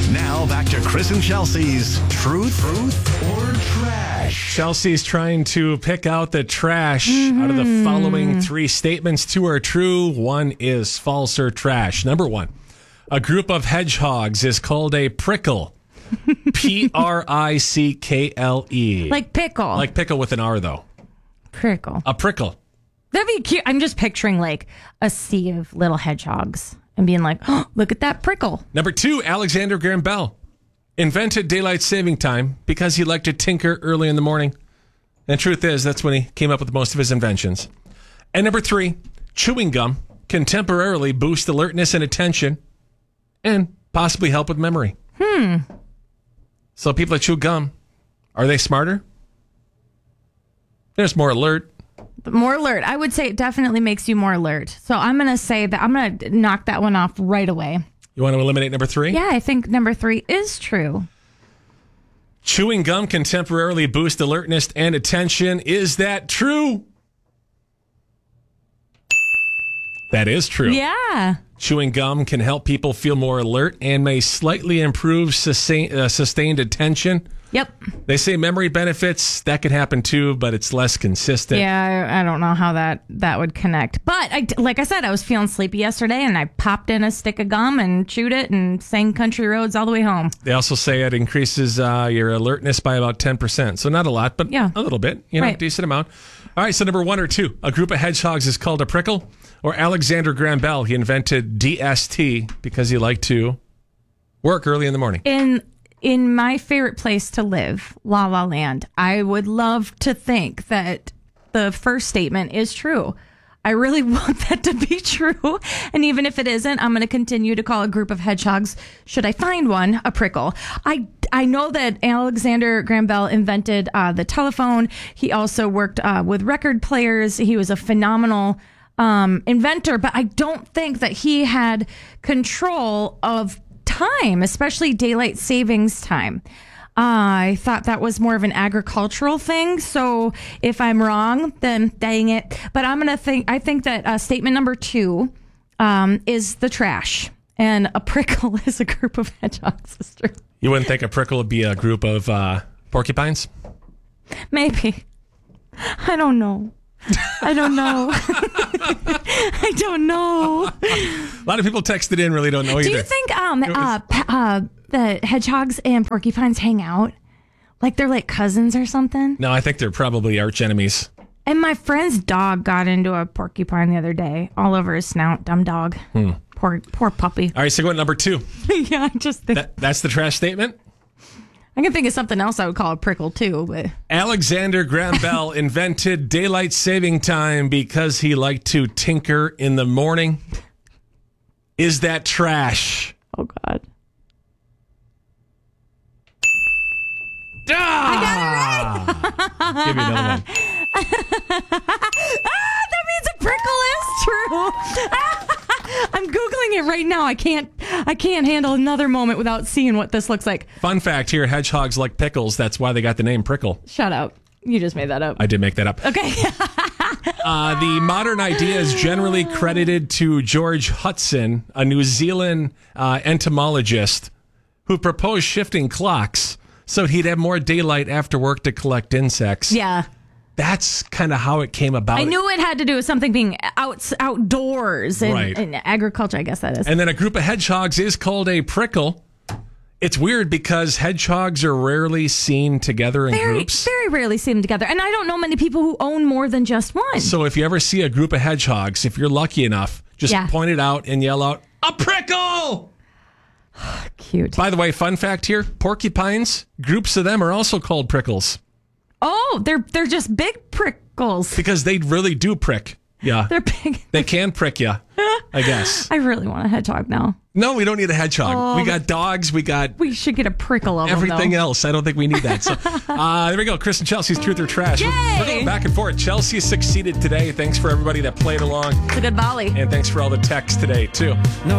Now back to Chris and Chelsea's Truth or Trash. Chelsea's trying to pick out the trash out of the following three statements. Two are true, one is false or trash. Number one, a group of hedgehogs is called a prickle. Prickle. Like pickle. Like pickle with an R, though. Prickle. A prickle. That'd be cute. I'm just picturing like a sea of little hedgehogs and being like, oh, look at that prickle. Number two, Alexander Graham Bell invented daylight saving time because he liked to tinker early in the morning. And the truth is, that's when he came up with most of his inventions. And number three, chewing gum can temporarily boost alertness and attention and possibly help with memory. So people that chew gum, are they smarter? There's more alert. More alert. I would say it definitely makes you more alert. So I'm going to say that I'm going to knock that one off right away. You want to eliminate number three? Yeah, I think number three is true. Chewing gum can temporarily boost alertness and attention. Is that true? That is true. Yeah. Chewing gum can help people feel more alert and may slightly improve sustained attention. Yep. They say memory benefits, that could happen too, but it's less consistent. Yeah, I don't know how that would connect. But like I said, I was feeling sleepy yesterday and I popped in a stick of gum and chewed it and sang Country Roads all the way home. They also say it increases your alertness by about 10%. So not a lot, but yeah, a little bit, right. Decent amount. All right, so number one or two, a group of hedgehogs is called a prickle. Or Alexander Graham Bell, he invented DST because he liked to work early in the morning. In my favorite place to live, La La Land, I would love to think that the first statement is true. I really want that to be true. And even if it isn't, I'm going to continue to call a group of hedgehogs, should I find one, a prickle. I know that Alexander Graham Bell invented the telephone. He also worked with record players. He was a phenomenal inventor, but I don't think that he had control of time, especially daylight savings time. I thought that was more of an agricultural thing. So if I'm wrong, then dang it. But I think that statement number two is the trash, and a prickle is a group of hedgehog sisters. You wouldn't think a prickle would be a group of porcupines? Maybe. I don't know. I don't know. I don't know. A lot of people texted in, really don't know either. Do you think the hedgehogs and porcupines hang out? Like they're like cousins or something? No, I think they're probably arch enemies. And my friend's dog got into a porcupine the other day, all over his snout. Dumb dog. Poor puppy. All right, so go to number two. Yeah, I just think that's the trash statement? I can think of something else I would call a prickle too, but Alexander Graham Bell invented daylight saving time because he liked to tinker in the morning. Is that trash? Oh God. Ah! I got it right. Give me another one. That means a prickle is true. I'm Googling it right now. I can't handle another moment without seeing what this looks like. Fun fact here, hedgehogs like pickles. That's why they got the name prickle. Shut up. You just made that up. I did make that up. Okay. The modern idea is generally credited to George Hudson, a New Zealand entomologist who proposed shifting clocks so he'd have more daylight after work to collect insects. Yeah. That's kind of how it came about. I knew it had to do with something being outdoors and agriculture, I guess that is. And then a group of hedgehogs is called a prickle. It's weird because hedgehogs are rarely seen together in groups. Very rarely seen together. And I don't know many people who own more than just one. So if you ever see a group of hedgehogs, if you're lucky enough, just point it out and yell out, a prickle! Cute. By the way, fun fact here, porcupines, groups of them are also called prickles. Oh, they're just big prickles. Because they really do prick. Yeah. They're big. They can prick you, I guess. I really want a hedgehog now. No, we don't need a hedgehog. Oh, we got dogs. We should get a prickle of everything them, else. I don't think we need that. So there we go. Chris and Chelsea's Truth or Trash. We're going back and forth. Chelsea succeeded today. Thanks for everybody that played along. It's a good volley. And thanks for all the texts today, too. No.